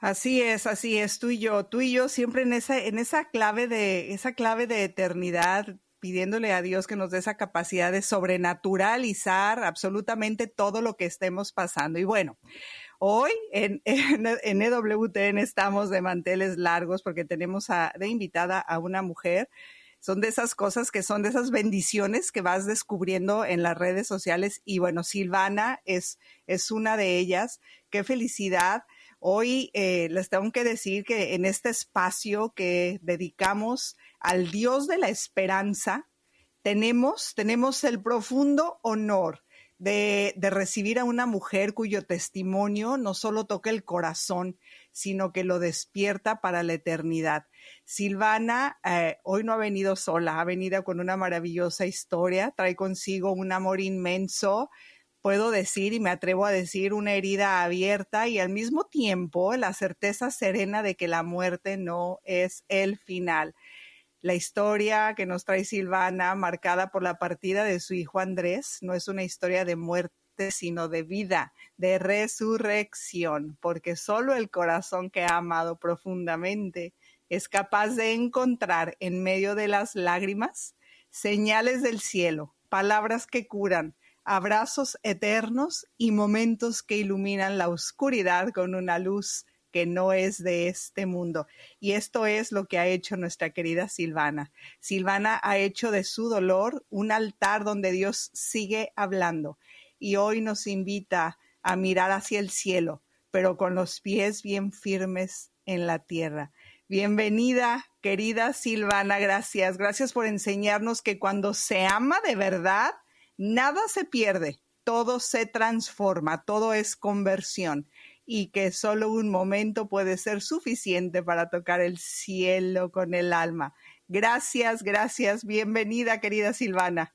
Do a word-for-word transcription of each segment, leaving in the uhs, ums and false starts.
Así es, así es, tú y yo, tú y yo siempre en esa, en esa clave de, esa clave de eternidad, pidiéndole a Dios que nos dé esa capacidad de sobrenaturalizar absolutamente todo lo que estemos pasando. Y bueno, hoy en, en, en E W T N estamos de manteles largos porque tenemos a, de invitada a una mujer. Son de esas cosas que son de esas bendiciones que vas descubriendo en las redes sociales. Y bueno, Silvana es, es una de ellas. Qué felicidad. Hoy eh, les tengo que decir que en este espacio que dedicamos al Dios de la esperanza, tenemos, tenemos el profundo honor de, de recibir a una mujer cuyo testimonio no solo toca el corazón, sino que lo despierta para la eternidad. Silvana eh, hoy no ha venido sola, ha venido con una maravillosa historia, trae consigo un amor inmenso, puedo decir y me atrevo a decir una herida abierta y al mismo tiempo la certeza serena de que la muerte no es el final. La historia que nos trae Silvana, marcada por la partida de su hijo Andrés, no es una historia de muerte, sino de vida, de resurrección, porque solo el corazón que ha amado profundamente es capaz de encontrar en medio de las lágrimas señales del cielo, palabras que curan, abrazos eternos y momentos que iluminan la oscuridad con una luz que no es de este mundo. Y esto es lo que ha hecho nuestra querida Silvana. Silvana ha hecho de su dolor un altar donde Dios sigue hablando. Y hoy nos invita a mirar hacia el cielo, pero con los pies bien firmes en la tierra. Bienvenida, querida Silvana, gracias. Gracias por enseñarnos que cuando se ama de verdad, nada se pierde, todo se transforma, todo es conversión y que solo un momento puede ser suficiente para tocar el cielo con el alma. Gracias, gracias. Bienvenida, querida Silvana.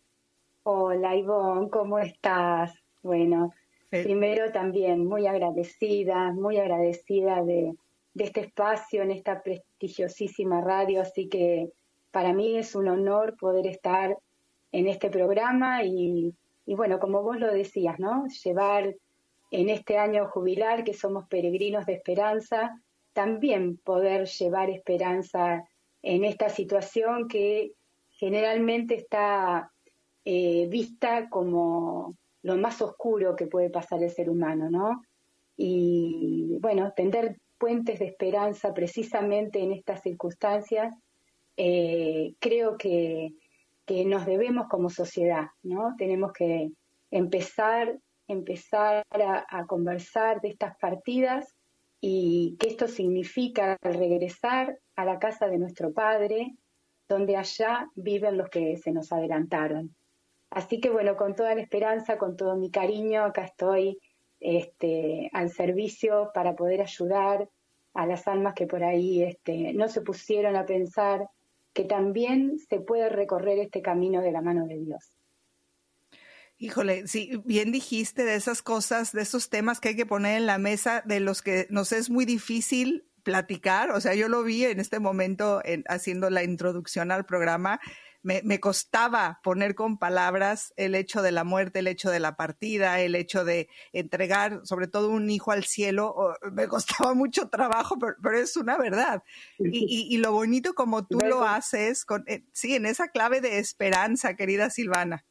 Hola, Ivonne, ¿cómo estás? Bueno, Fe- primero también muy agradecida, muy agradecida de, de este espacio en esta prestigiosísima radio, así que para mí es un honor poder estar en este programa y, y bueno, como vos lo decías, ¿no? Llevar en este año jubilar, que somos peregrinos de esperanza, también poder llevar esperanza en esta situación que generalmente está eh, vista como lo más oscuro que puede pasar el ser humano, ¿no? Y bueno, tender puentes de esperanza precisamente en estas circunstancias, eh, creo que que nos debemos como sociedad, ¿no? Tenemos que empezar, empezar a, a conversar de estas partidas y que esto significa regresar a la casa de nuestro Padre, donde allá viven los que se nos adelantaron. Así que bueno, con toda la esperanza, con todo mi cariño, acá estoy este, al servicio para poder ayudar a las almas que por ahí este, no se pusieron a pensar que también se puede recorrer este camino de la mano de Dios. Híjole, sí, bien dijiste de esas cosas, de esos temas que hay que poner en la mesa, de los que nos es muy difícil platicar. O sea, yo lo vi en este momento en, haciendo la introducción al programa. Me, me costaba poner con palabras el hecho de la muerte, el hecho de la partida, el hecho de entregar sobre todo un hijo al cielo. Me costaba mucho trabajo, pero, pero es una verdad. Y, y, y lo bonito como tú lo haces, con, eh, sí, en esa clave de esperanza, querida Silvana.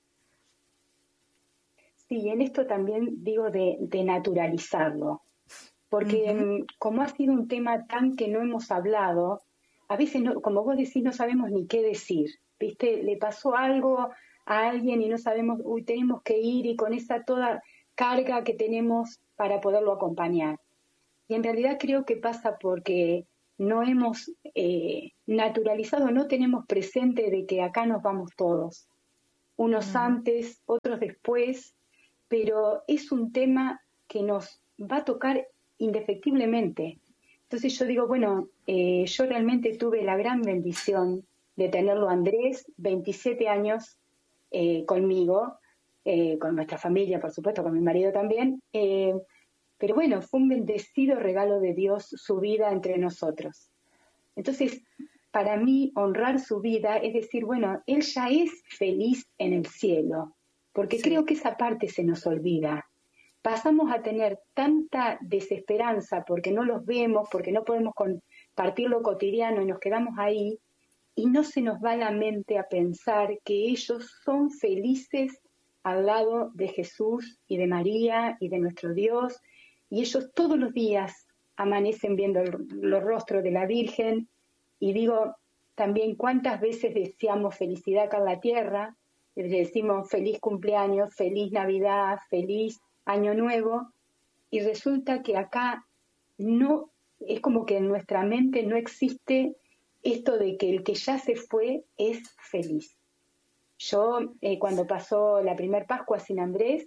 Sí, en esto también digo de, de naturalizarlo, porque uh-huh. como ha sido un tema tan que no hemos hablado, a veces, no, como vos decís, no sabemos ni qué decir. ¿Viste? Le pasó algo a alguien y no sabemos, uy, tenemos que ir y con esa toda carga que tenemos para poderlo acompañar. Y en realidad creo que pasa porque no hemos eh, naturalizado, no tenemos presente de que acá nos vamos todos, unos uh-huh. antes, otros después, pero es un tema que nos va a tocar indefectiblemente. Entonces yo digo, bueno, eh, yo realmente tuve la gran bendición de tenerlo a Andrés, veintisiete años eh, conmigo, eh, con nuestra familia, por supuesto, con mi marido también, eh, pero bueno, fue un bendecido regalo de Dios su vida entre nosotros. Entonces, para mí, honrar su vida es decir, bueno, él ya es feliz en el cielo, porque sí. creo que esa parte se nos olvida. pasamos a tener tanta desesperanza porque no los vemos, porque no podemos compartir lo cotidiano y nos quedamos ahí, y no se nos va la mente a pensar que ellos son felices al lado de Jesús y de María y de nuestro Dios, y ellos todos los días amanecen viendo el, los rostros de la Virgen. Y digo también cuántas veces deseamos felicidad acá en la tierra, le decimos feliz cumpleaños, feliz Navidad, feliz Año Nuevo, y resulta que acá no, es como que en nuestra mente no existe esto de que el que ya se fue es feliz. Yo, eh, cuando pasó la primer Pascua sin Andrés,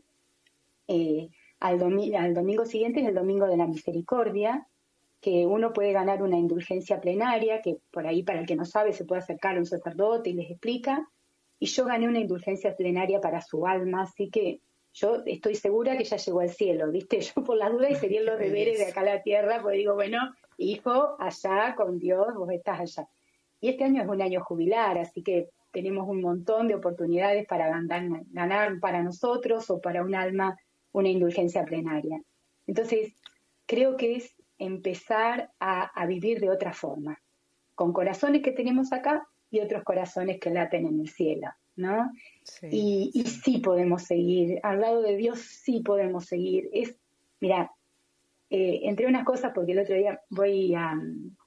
eh, al, domi- al domingo siguiente es el Domingo de la Misericordia, que uno puede ganar una indulgencia plenaria, que por ahí, para el que no sabe, se puede acercar a un sacerdote y les explica, y yo gané una indulgencia plenaria para su alma, así que yo estoy segura que ya llegó al cielo, ¿viste? Yo por la duda hice bien los deberes de acá a la tierra, porque digo, bueno, hijo, allá con Dios, vos estás allá. Y este año es un año jubilar, así que tenemos un montón de oportunidades para ganar, ganar para nosotros o para un alma una indulgencia plenaria. Entonces, creo que es empezar a, a vivir de otra forma, con corazones que tenemos acá y otros corazones que laten en el cielo, ¿no? Sí, y, sí. y sí podemos seguir, al lado de Dios sí podemos seguir. Es, mira, eh, entre unas cosas, porque el otro día voy a,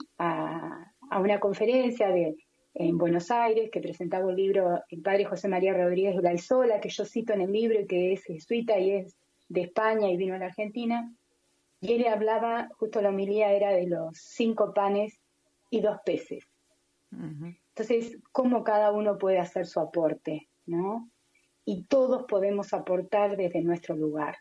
a, a una conferencia de, en Buenos Aires que presentaba un libro el padre José María Rodríguez Uralzola, que yo cito en el libro y que es jesuita y es de España y vino a la Argentina, y él hablaba, justo la homilía era de los cinco panes y dos peces. Uh-huh. Entonces, cómo cada uno puede hacer su aporte, ¿no? Y todos podemos aportar desde nuestro lugar,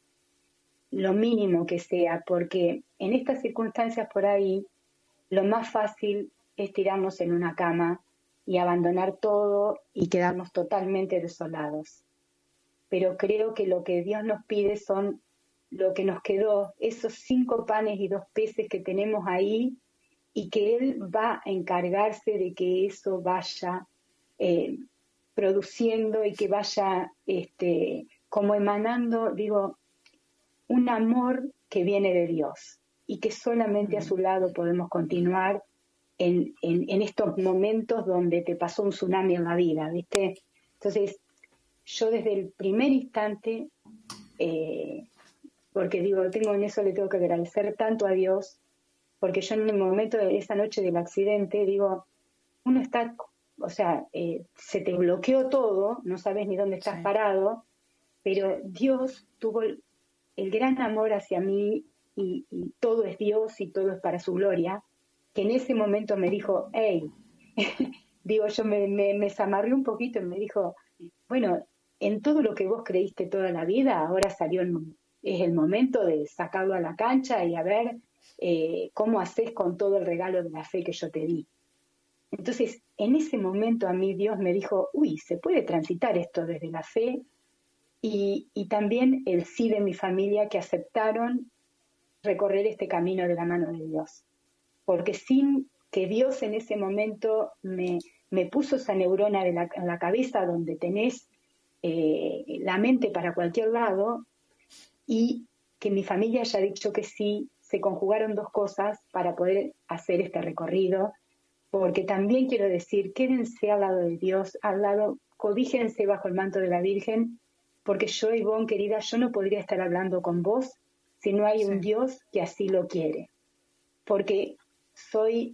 lo mínimo que sea, porque en estas circunstancias por ahí, lo más fácil es tirarnos en una cama y abandonar todo y quedarnos totalmente desolados. Pero creo que lo que Dios nos pide son lo que nos quedó, esos cinco panes y dos peces que tenemos ahí, y que Él va a encargarse de que eso vaya eh, produciendo y que vaya este, como emanando, digo, un amor que viene de Dios y que solamente mm. a su lado podemos continuar en, en, en estos momentos donde te pasó un tsunami en la vida, ¿viste? Entonces, yo desde el primer instante, eh, porque digo, tengo en eso le tengo que agradecer tanto a Dios, porque yo en el momento de esa noche del accidente, digo, uno está, o sea, eh, se te bloqueó todo, no sabes ni dónde estás sí. parado, pero Dios tuvo el, el gran amor hacia mí y, y todo es Dios y todo es para su gloria, que en ese momento me dijo, hey, digo, yo me, me, me zamarré un poquito y me dijo, bueno, en todo lo que vos creíste toda la vida, ahora salió el, es el momento de sacarlo a la cancha y a ver eh, cómo haces con todo el regalo de la fe que yo te di. Entonces, en ese momento a mí Dios me dijo, uy, se puede transitar esto desde la fe y, y también el sí de mi familia que aceptaron recorrer este camino de la mano de Dios. Porque sin que Dios en ese momento me, me puso esa neurona de la, en la cabeza donde tenés eh, la mente para cualquier lado y que mi familia haya dicho que sí, se conjugaron dos cosas para poder hacer este recorrido, porque también quiero decir, quédense al lado de Dios, al lado, cobíjense bajo el manto de la Virgen, porque yo, Ivonne, querida, yo no podría estar hablando con vos si no hay sí. un Dios que así lo quiere, porque soy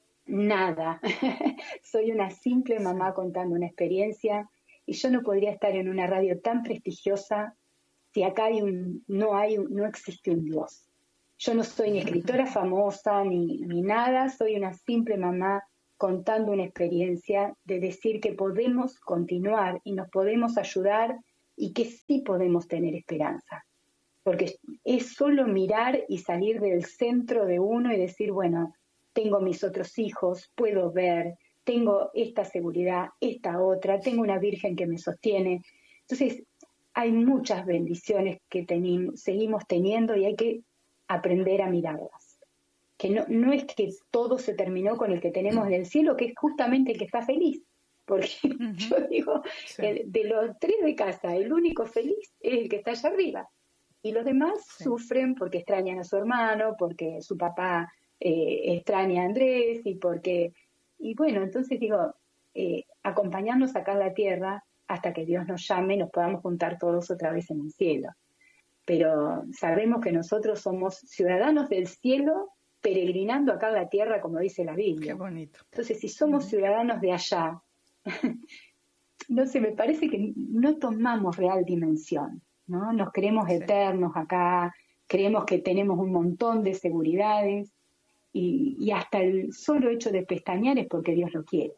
nada, soy una simple mamá contando una experiencia y yo no podría estar en una radio tan prestigiosa si acá hay un, no, hay un, no existe un Dios. Yo no soy ni escritora famosa ni, ni nada, soy una simple mamá contando una experiencia de decir que podemos continuar y nos podemos ayudar y que sí podemos tener esperanza. Porque es solo mirar y salir del centro de uno y decir, bueno, tengo mis otros hijos, puedo ver, tengo esta seguridad, esta otra, tengo una Virgen que me sostiene. Entonces, hay muchas bendiciones que tenimos, seguimos teniendo y hay que aprender a mirarlas. Que no, no es que todo se terminó con el que tenemos en el cielo, que es justamente el que está feliz. Porque uh-huh. yo digo, sí. el, de los tres de casa, el único feliz es el que está allá arriba. Y los demás Sí. sufren porque extrañan a su hermano, porque su papá eh, extraña a Andrés y porque... Y bueno, entonces digo, eh, acompañarnos acá en la tierra hasta que Dios nos llame y nos podamos juntar todos otra vez en el cielo. Pero sabemos que nosotros somos ciudadanos del cielo peregrinando acá en la tierra, como dice la Biblia. Qué bonito. Entonces, si somos uh-huh. ciudadanos de allá, no sé, me parece que no tomamos real dimensión, ¿no? Nos creemos sí. eternos acá, creemos que tenemos un montón de seguridades y, y hasta el solo hecho de pestañear es porque Dios lo quiere.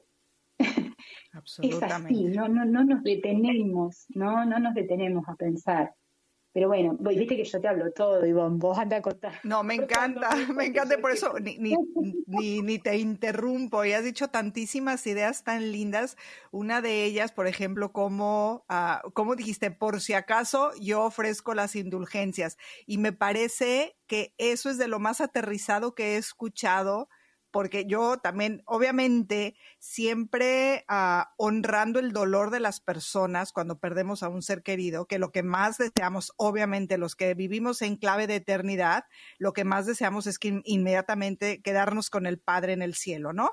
Es así, no, no, no nos detenemos, no, no nos detenemos a pensar. Pero bueno, viste que yo te hablo todo, Ivonne, vos anda a contar. No, me encanta, me encanta, por eso ni, ni, ni, ni te interrumpo. Y has dicho tantísimas ideas tan lindas. Una de ellas, por ejemplo, como, uh, como dijiste, por si acaso yo ofrezco las indulgencias. Y me parece que eso es de lo más aterrizado que he escuchado, porque yo también, obviamente, siempre uh, honrando el dolor de las personas cuando perdemos a un ser querido, que lo que más deseamos, obviamente, los que vivimos en clave de eternidad, lo que más deseamos es que inmediatamente quedarnos con el Padre en el cielo, ¿no?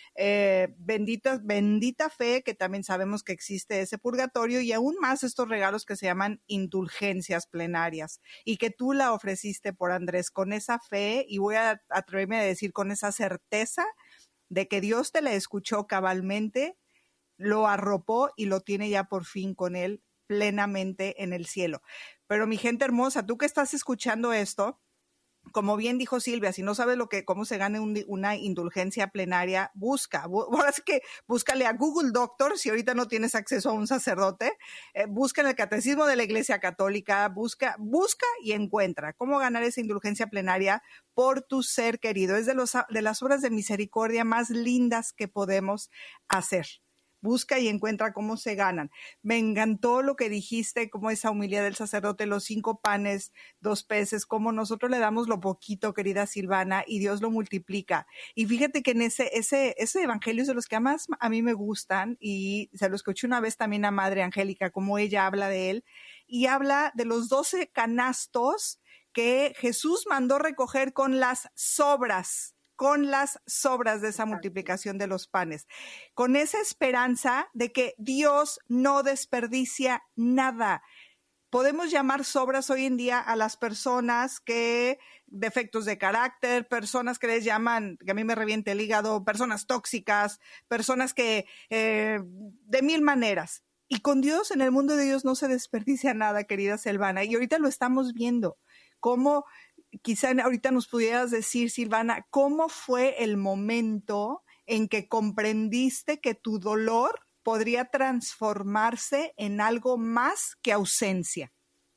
Eh, bendita, bendita fe, que también sabemos que existe ese purgatorio y aún más estos regalos que se llaman indulgencias plenarias y que tú la ofreciste por Andrés con esa fe y voy a atreverme a decir con esa certeza de que Dios te la escuchó cabalmente, lo arropó y lo tiene ya por fin con él plenamente en el cielo. Pero mi gente hermosa, tú que estás escuchando esto, como bien dijo Silvia, si no sabes lo que, cómo se gane un, una indulgencia plenaria, busca. Ahora sí que búscale a Google Doctor, si ahorita no tienes acceso a un sacerdote, eh, busca en el Catecismo de la Iglesia Católica, busca, busca y encuentra cómo ganar esa indulgencia plenaria por tu ser querido. Es de, los, de las obras de misericordia más lindas que podemos hacer. Busca y encuentra cómo se ganan. Me encantó lo que dijiste, como esa humildad del sacerdote, los cinco panes, dos peces, cómo nosotros le damos lo poquito, querida Silvana, y Dios lo multiplica. Y fíjate que en ese, ese, ese evangelio es de los que más a mí me gustan, y se lo escuché una vez también a Madre Angélica, como ella habla de él, y habla de los doce canastos que Jesús mandó recoger con las sobras, con las sobras de esa multiplicación de los panes, con esa esperanza de que Dios no desperdicia nada. Podemos llamar sobras hoy en día a las personas que, defectos de carácter, personas que les llaman, que a mí me reviente el hígado, personas tóxicas, personas que, eh, de mil maneras. Y con Dios, en el mundo de Dios no se desperdicia nada, querida Silvana, y ahorita lo estamos viendo, cómo quizá ahorita nos pudieras decir, Silvana, ¿cómo fue el momento en que comprendiste que tu dolor podría transformarse en algo más que ausencia?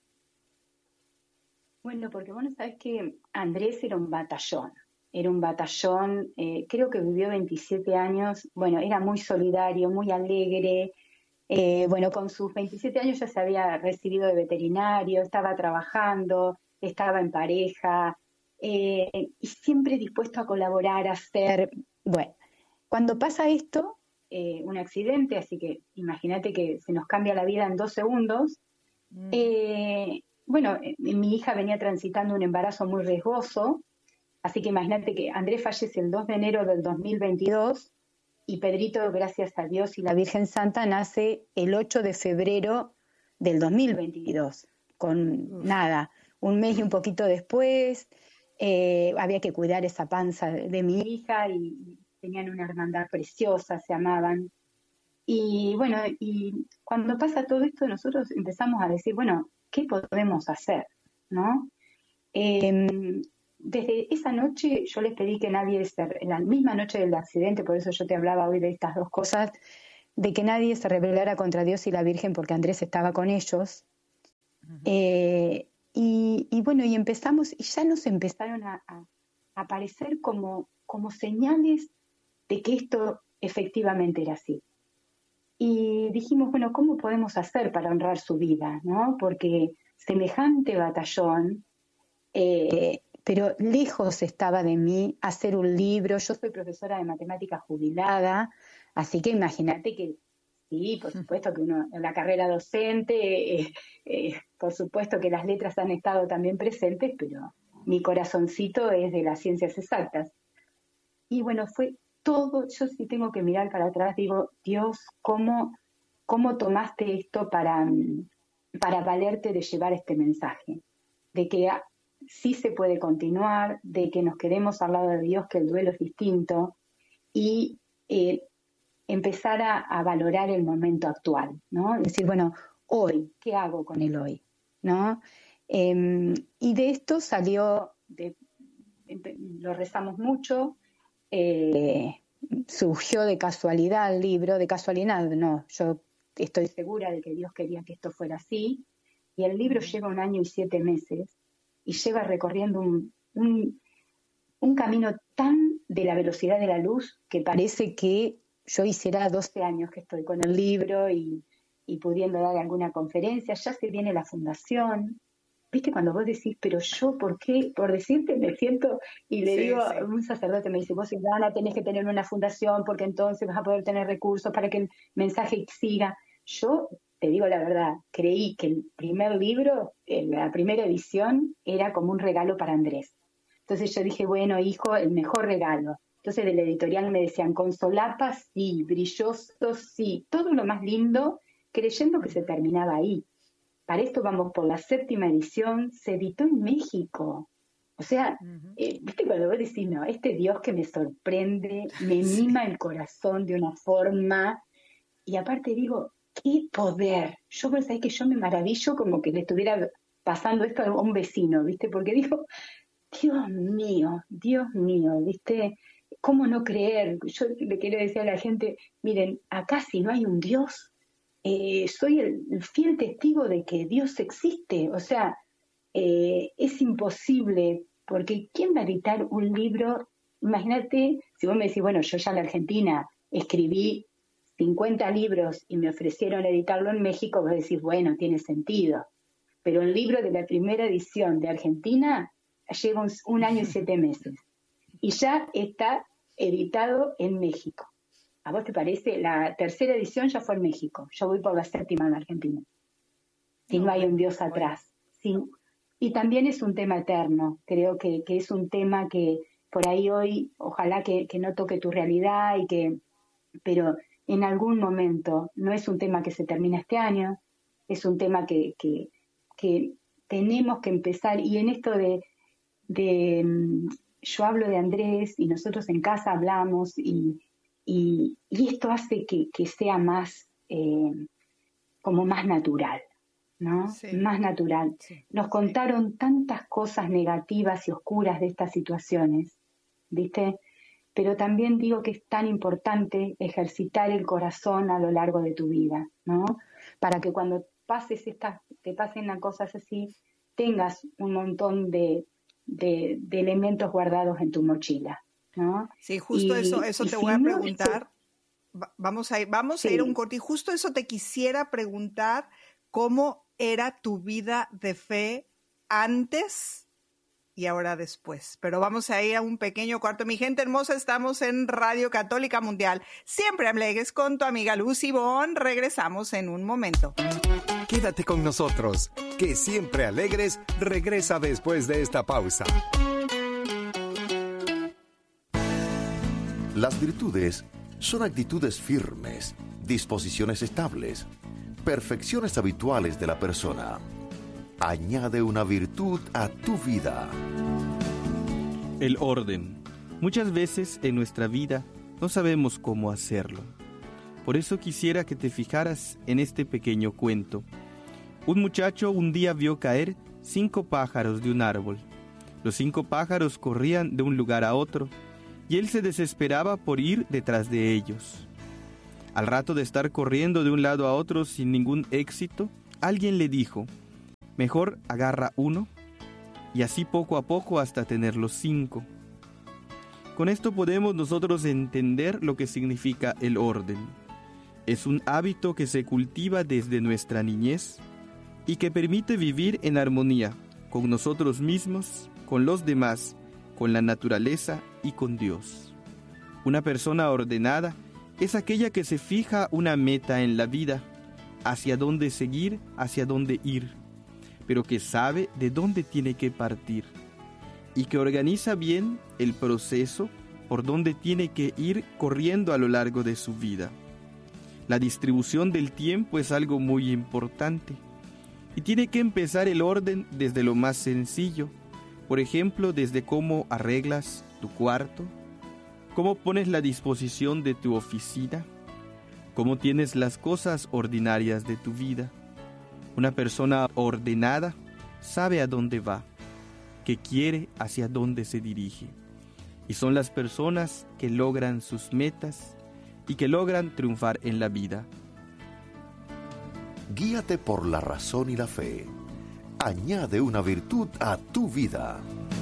Bueno, porque bueno, sabes que Andrés era un batallón, era un batallón, eh, creo que vivió veintisiete años, bueno, era muy solidario, muy alegre, eh, bueno, con sus veintisiete años ya se había recibido de veterinario, estaba trabajando, estaba en pareja, eh, y siempre dispuesto a colaborar, a hacer, bueno, cuando pasa esto, eh, un accidente, así que imagínate que se nos cambia la vida en dos segundos, mm. eh, bueno, eh, mi hija venía transitando un embarazo muy riesgoso, así que imagínate que Andrés fallece el dos de enero del dos mil veintidós y Pedrito, gracias a Dios y la Virgen Santa, nace el ocho de febrero del dos mil veintidós, con Uf. nada, un mes y un poquito después, eh, había que cuidar esa panza de, de mi hija y tenían una hermandad preciosa, se amaban. Y bueno, y cuando pasa todo esto nosotros empezamos a decir, bueno, ¿qué podemos hacer? ¿No? Eh, desde esa noche yo les pedí que nadie, se, en la misma noche del accidente, por eso yo te hablaba hoy de estas dos cosas, de que nadie se rebelara contra Dios y la Virgen porque Andrés estaba con ellos. Uh-huh. Eh, Y, y bueno, y empezamos, y ya nos empezaron a, a aparecer como, como señales de que esto efectivamente era así. Y dijimos, bueno, ¿cómo podemos hacer para honrar su vida? ¿No? Porque semejante batallón, eh, pero lejos estaba de mí hacer un libro. Yo soy profesora de matemáticas jubilada, así que imagínate que sí, por supuesto que uno en la carrera docente... Eh, eh, por supuesto que las letras han estado también presentes, pero mi corazoncito es de las ciencias exactas. Y bueno, fue todo, yo sí tengo que mirar para atrás, digo, Dios, ¿cómo, cómo tomaste esto para, para valerte de llevar este mensaje? De que sí se puede continuar, de que nos quedemos al lado de Dios, que el duelo es distinto, y eh, empezar a, a valorar el momento actual, ¿no? Es decir, bueno, hoy, ¿qué hago con el hoy? ¿No? Eh, y de esto salió, de, lo rezamos mucho, eh, surgió de casualidad el libro, de casualidad no, yo estoy segura de que Dios quería que esto fuera así, y el libro lleva un año y siete meses, y lleva recorriendo un, un, un camino tan de la velocidad de la luz que parece que yo hiciera doce años que estoy con el libro y, y pudiendo dar alguna conferencia, ya se viene la fundación. ¿Viste cuando vos decís, pero yo, ¿por qué? Por decirte, me siento, y le sí, digo, sí. Un sacerdote me dice, vos, Silvana, tenés que tener una fundación porque entonces vas a poder tener recursos para que el mensaje siga. Yo, te digo la verdad, creí que el primer libro, la primera edición, era como un regalo para Andrés. Entonces yo dije, bueno, hijo, el mejor regalo. Entonces de la editorial me decían, con solapas sí, brilloso sí, todo lo más lindo, creyendo que se terminaba ahí. Para esto vamos por la séptima edición, se editó en México. O sea, uh-huh. eh, ¿viste cuando vos decís, no, este Dios que me sorprende, me sí. mima el corazón de una forma, y aparte digo, ¡qué poder! Yo pensé que yo me maravillo como que le estuviera pasando esto a un vecino, ¿viste? Porque digo, Dios mío, Dios mío, ¿viste? ¿Cómo no creer? Yo le quiero decir a la gente, miren, acá si no hay un Dios, Eh, soy el, el fiel testigo de que Dios existe, o sea, eh, es imposible, porque ¿quién va a editar un libro? Imagínate, si vos me decís, bueno, yo ya en la Argentina escribí cincuenta libros y me ofrecieron editarlo en México, vos decís, bueno, tiene sentido, pero el libro de la primera edición de Argentina lleva un, un año y siete meses, y ya está editado en México. ¿A vos te parece? La tercera edición ya fue en México. Yo voy por la séptima en Argentina. Si no, no hay un Dios atrás. Sí. Y también es un tema eterno. Creo que, que es un tema que por ahí hoy, ojalá que, que no toque tu realidad, y que, pero en algún momento no es un tema que se termina este año, es un tema que, que, que tenemos que empezar. Y en esto de, de, yo hablo de Andrés y nosotros en casa hablamos y Y, y esto hace que, que sea más, eh, como más natural, ¿no? Sí. Más natural. Sí. Nos contaron tantas cosas negativas y oscuras de estas situaciones, ¿viste? Pero también digo que es tan importante ejercitar el corazón a lo largo de tu vida, ¿no? Para que cuando pases estas, te pasen las cosas así, tengas un montón de, de, de elementos guardados en tu mochila, ¿no? Sí, justo y, eso, eso te voy si a preguntar. No, vamos a ir, vamos sí. a ir a un corte, y justo eso te quisiera preguntar, ¿cómo era tu vida de fe antes y ahora después? Pero vamos a ir a un pequeño corte. Mi gente hermosa, estamos en Radio Católica Mundial. Siempre alegres con tu amiga Lucy Bon. Regresamos en un momento. Quédate con nosotros, que Siempre Alegres regresa después de esta pausa. Las virtudes son actitudes firmes, disposiciones estables, perfecciones habituales de la persona. Añade una virtud a tu vida. El orden. Muchas veces en nuestra vida no sabemos cómo hacerlo. Por eso quisiera que te fijaras en este pequeño cuento. Un muchacho un día vio caer cinco pájaros de un árbol. Los cinco pájaros corrían de un lugar a otro, y él se desesperaba por ir detrás de ellos. Al rato de estar corriendo de un lado a otro sin ningún éxito, alguien le dijo, mejor agarra uno, y así poco a poco hasta tener los cinco. Con esto podemos nosotros entender lo que significa el orden. Es un hábito que se cultiva desde nuestra niñez y que permite vivir en armonía con nosotros mismos, con los demás, con la naturaleza y con Dios. Una persona ordenada es aquella que se fija una meta en la vida, hacia dónde seguir, hacia dónde ir. pero que sabe de dónde tiene que partir y que organiza bien el proceso por donde tiene que ir corriendo a lo largo de su vida. La distribución del tiempo es algo muy importante y tiene que empezar el orden desde lo más sencillo, por ejemplo, desde cómo arreglas tu cuarto, cómo pones la disposición de tu oficina, cómo tienes las cosas ordinarias de tu vida. Una persona ordenada sabe a dónde va, qué quiere, hacia dónde se dirige. Y son las personas que logran sus metas y que logran triunfar en la vida. Guíate por la razón y la fe. Añade una virtud a tu vida.